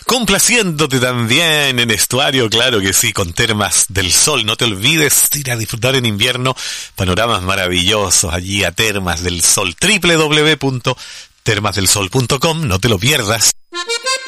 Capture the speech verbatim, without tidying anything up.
Complaciéndote también en estuario, claro que sí, con Termas del Sol. No te olvides ir a disfrutar en invierno panoramas maravillosos allí a Termas del Sol. doble u doble u doble u punto termas del sol punto com, no te lo pierdas.